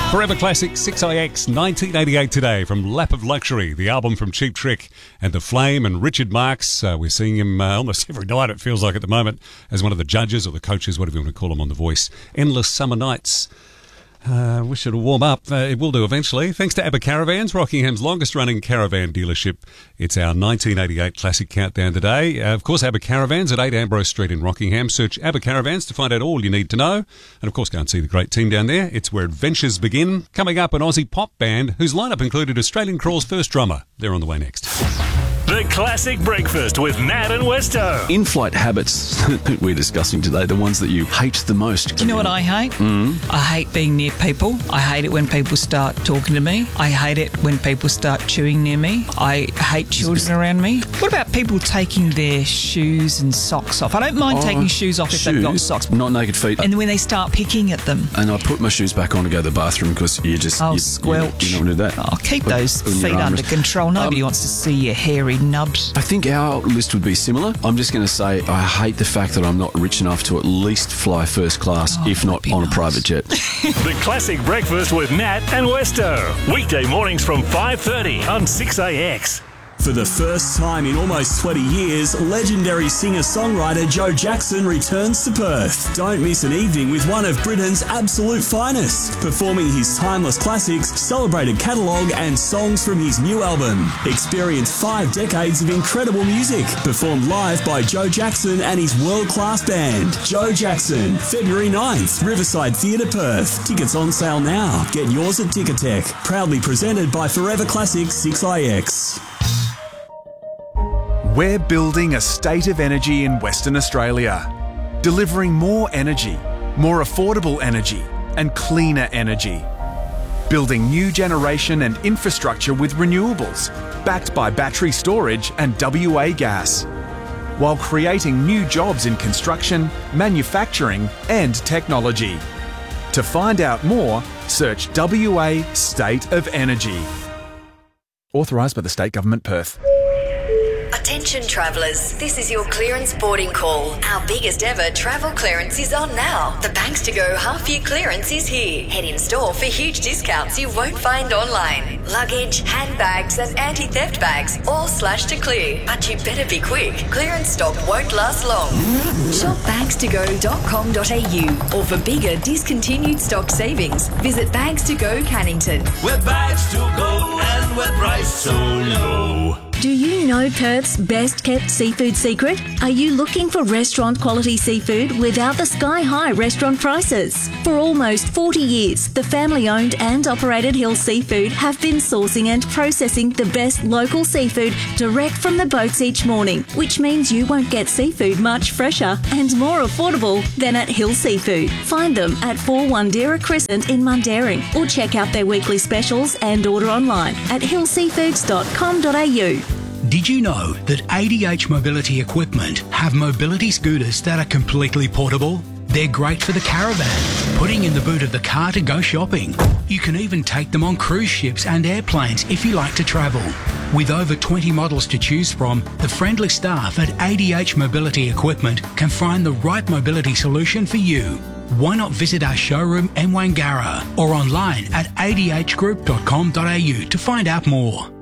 Forever Classic 6IX 1988 today from Lap of Luxury, the album from Cheap Trick and The Flame and Richard Marx. We're seeing him almost every night, it feels like at the moment, as one of the judges or the coaches, whatever you want to call him on The Voice. Endless Summer Nights. Wish it'll warm up. It will do eventually. Thanks to ABBA Caravans, Rockingham's longest-running caravan dealership. It's our 1988 Classic Countdown today. Of course, ABBA Caravans at 8 Ambrose Street in Rockingham. Search ABBA Caravans to find out all you need to know. And, of course, go and see the great team down there. It's where adventures begin. Coming up, an Aussie pop band whose lineup included Australian Crawl's first drummer. They're on the way next. The Classic Breakfast with Nat and Westo. In-flight habits that we're discussing today, the ones that you hate the most. Do you know what I hate? I hate being near people. I hate it when people start talking to me. I hate it when people start chewing near me. I hate children around me. What about people taking their shoes and socks off? I don't mind taking shoes off if they've got socks. Not naked feet. And when they start picking at them. And I put my shoes back on to go to the bathroom because you just... squelch. You don't want to do that. I'll keep those feet under control. Nobody wants to see your hairy nubs. I think our list would be similar. I'm just going to say I hate the fact that I'm not rich enough to at least fly first class, if not on a private jet. The Classic Breakfast with Nat and Westo. Weekday mornings from 5:30 on 6AX. For the first time in almost 20 years, legendary singer-songwriter Joe Jackson returns to Perth. Don't miss an evening with one of Britain's absolute finest, performing his timeless classics, celebrated catalogue and songs from his new album. Experience 5 decades of incredible music, performed live by Joe Jackson and his world-class band. Joe Jackson, February 9th, Riverside Theatre, Perth. Tickets on sale now. Get yours at Ticketek. Proudly presented by Forever Classic 6IX. We're building a state of energy in Western Australia, delivering more energy, more affordable energy, and cleaner energy. Building new generation and infrastructure with renewables, backed by battery storage and WA gas, while creating new jobs in construction, manufacturing, and technology. To find out more, search WA State of Energy. Authorised by the State Government, Perth. Attention travellers, this is your clearance boarding call. Our biggest ever travel clearance is on now. The Banks to Go half-year clearance is here. Head in store for huge discounts you won't find online. Luggage, handbags and anti-theft bags all slashed to clear. But you better be quick. Clearance stock won't last long. Shop bagstogo.com.au or for bigger discontinued stock savings, visit Bags to Go Cannington. We're Bags to Go and we're priced so low. Do you know Perth's best-kept seafood secret? Are you looking for restaurant-quality seafood without the sky-high restaurant prices? For almost 40 years, the family-owned and operated Hill Seafood have been sourcing and processing the best local seafood direct from the boats each morning, which means you won't get seafood much fresher and more affordable than at Hill Seafood. Find them at 4 Wandera Crescent in Mundaring or check out their weekly specials and order online at hillseafoods.com.au. Did you know that ADH Mobility Equipment have mobility scooters that are completely portable? They're great for the caravan, putting in the boot of the car to go shopping. You can even take them on cruise ships and airplanes if you like to travel. With over 20 models to choose from, the friendly staff at ADH Mobility Equipment can find the right mobility solution for you. Why not visit our showroom in Wangara or online at adhgroup.com.au to find out more.